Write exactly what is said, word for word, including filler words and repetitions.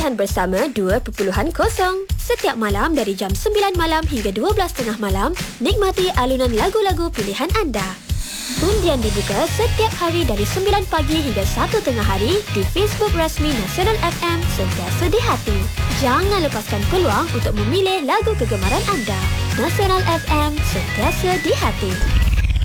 pilihan bersama dua titik kosong. Setiap malam dari jam sembilan malam hingga dua belas tiga puluh malam, nikmati alunan lagu-lagu pilihan anda. Undian dibuka setiap hari dari sembilan pagi hingga satu tengah hari di Facebook rasmi Nasional F M Sentiasa di Hati. Jangan lepaskan peluang untuk memilih lagu kegemaran anda. Nasional F M Sentiasa di Hati.